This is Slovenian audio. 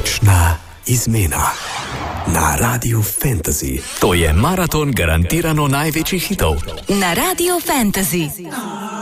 Nočna izmena na Radiu Fantasy. To je maraton garantirano največjih hitov. Na Radiu Fantasy.